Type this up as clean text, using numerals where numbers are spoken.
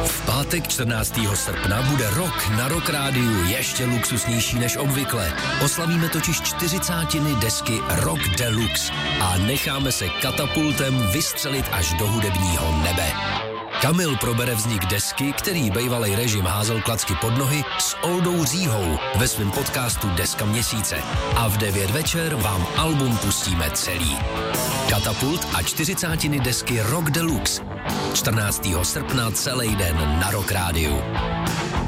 V pátek 14. srpna bude rok na Rock Rádiu ještě luxusnější než obvykle. Oslavíme totiž 40. desky Rock Deluxe a necháme se katapultem vystřelit až do hudebního nebe. Kamil probere vznik desky, který bejvalej režim házel klacky pod nohy, s Oldou Říhou ve svém podcastu Deska měsíce. A v 9 večer vám album pustíme celý. Katapult a 40. desky Rock Deluxe. 14. srpna celý den na Rock Rádiu.